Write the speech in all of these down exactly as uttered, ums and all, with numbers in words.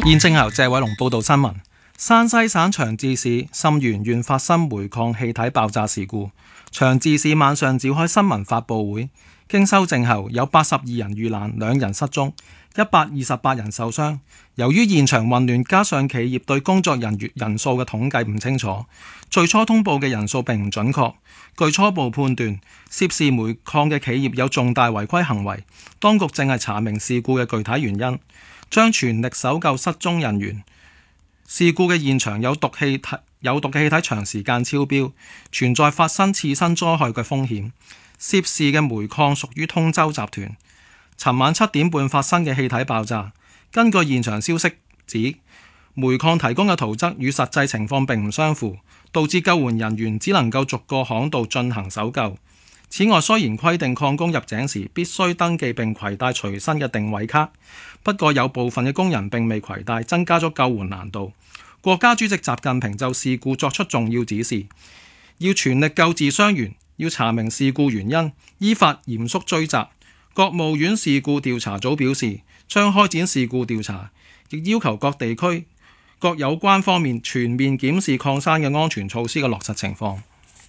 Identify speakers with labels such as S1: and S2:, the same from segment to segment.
S1: 現正由謝偉龍報道新聞。山西省長治市沁源縣發生煤礦氣體爆炸事故，長治市晚上召開新聞發佈會，經修正後有八十二人遇難，兩人失蹤，一百二十八人受傷。由於現場混亂，加上企業對工作人員人數嘅統計唔清楚，最初通報嘅人數並唔準確。據初步判斷，涉事煤礦嘅企業有重大違規行為，當局正係查明事故嘅具體原因，將全力搜救失蹤人員。事故嘅現場有毒氣體有毒嘅氣體長時間超標，存在發生次生災害嘅風險。涉事嘅煤礦屬於通州集團。尋晚七點半發生嘅氣體爆炸，根據現場消息指，煤礦提供嘅圖則與實際情況並唔相符，導致救援人員只能夠逐個巷道進行搜救。此外，雖然規定礦工入井時必須登記並攜帶隨身嘅定位卡，不過有部分嘅工人並未攜帶，增加咗救援難度。國家主席習近平就事故作出重要指示，要全力救治傷員，要查明事故原因，依法嚴肅追責。國務院事故調查組表示，將開展事故調查，亦要求各地區各有關方面全面檢視礦山嘅安全措施嘅落實情況。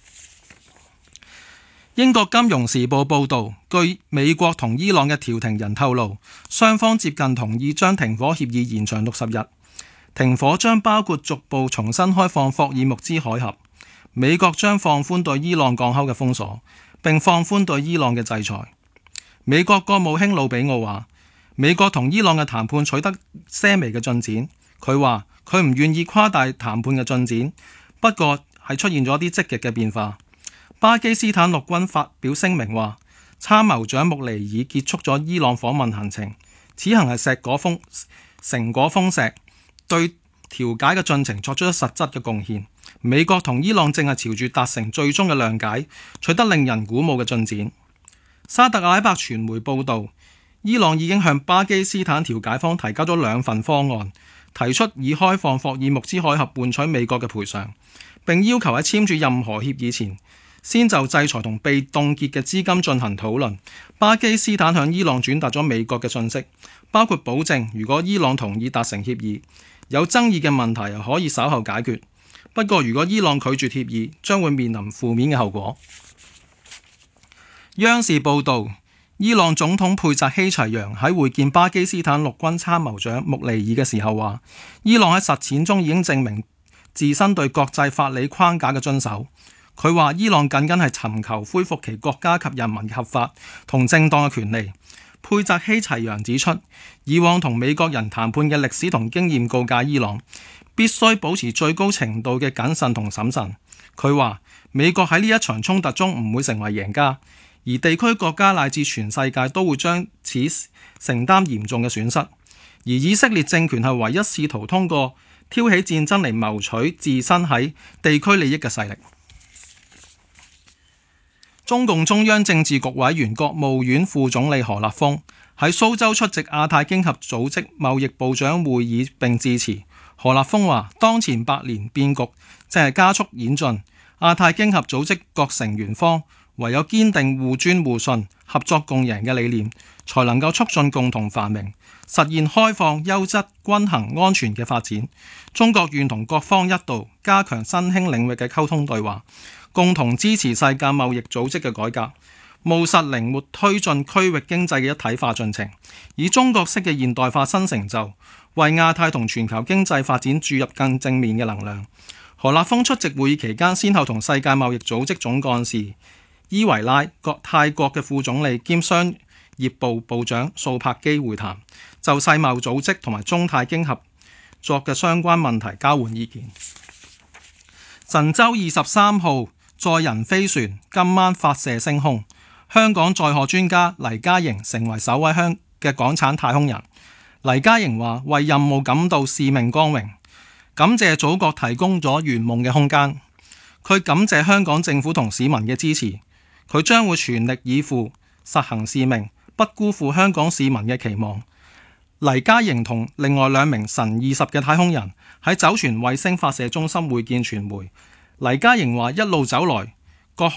S1: 英國金融時報報導，據美國同伊朗嘅調停人透露，雙方接近同意將停火協議延長六十日。停火將包括逐步重新開放霍爾木茲海峽，美國將放寬對伊朗港口嘅封鎖，並放寬對伊朗嘅制裁。美國國務卿魯比奧話，美國同伊朗嘅談判取得些微嘅進展。佢話佢唔願意誇大談判嘅進展，不過係出現咗啲積極嘅變化。巴基斯坦陸軍發表聲明話，參謀長穆尼爾結束咗伊朗訪問行程，此行係石果豐成果豐碩，對調解嘅進程作出咗實質嘅貢獻。美國同伊朗正係朝住達成最終嘅諒解，取得令人鼓舞嘅進展。沙特阿拉伯傳媒報導，伊朗已經向巴基斯坦調解方提交咗兩份方案，提出以開放霍爾木茲海峽換取美國嘅賠償，並要求喺簽署任何協議前，先就制裁同被凍結嘅資金進行討論。巴基斯坦向伊朗轉達咗美國嘅訊息，包括保證如果伊朗同意達成協議，有爭議嘅問題可以稍後解決。不過如果伊朗拒絕協議，將會面臨負面嘅後果。央視報導，伊朗總統佩澤希齊揚喺會見巴基斯坦陸軍參謀長穆尼爾嘅時候話，伊朗喺實踐中已經證明自身對國際法理框架嘅遵守。佢話伊朗僅僅係尋求恢復其國家及人民嘅合法同正當嘅權利。佩澤希齊揚指出，以往同美國人談判嘅歷史同經驗告誡伊朗，必須保持最高程度嘅謹慎同審慎。佢話美國喺呢一場衝突中唔會成為贏家，而地區國家乃至全世界都會將此承擔嚴重嘅損失。而以色列政權係唯一試圖通過挑起戰爭嚟謀取自身喺地區利益嘅勢力。中共中央政治局委員、國務院副總理何立峰喺蘇州出席亞太經合組織貿易部長會議並致辭。何立峰話：當前百年變局正係加速演進，亞太經合組織各成員方唯有堅定互尊互信、合作共贏嘅理念，才能夠促進共同繁榮，實現開放、優質、均衡、安全嘅發展。中國願同各方一道加強新興領域嘅溝通對話，共同支持世界貿易組織嘅改革，務實靈活推進區域經濟嘅一體化進程，以中國式嘅現代化新成就，為亞太同全球經濟發展注入更正面嘅能量。何立峰出席會議期間，先後同世界貿易組織總幹事伊維拉、國泰國嘅副總理兼商業部部長素柏基會談，就世貿組織同埋中泰經合作嘅相關問題交換意見。神舟二十三號載人飛船今晚發射升空，香港載荷專家黎嘉瑩成為首位香嘅港產太空人。黎嘉瑩話：為任務感到使命光榮，感謝祖國提供咗圓夢嘅空間。佢感謝香港政府同市民嘅支持，佢將會全力以赴實行使命，不辜負香港市民嘅期望。黎嘉瑩同另外兩名神二十嘅太空人喺酒泉衛星發射中心會見傳媒。黎嘉瑩話：一路走來，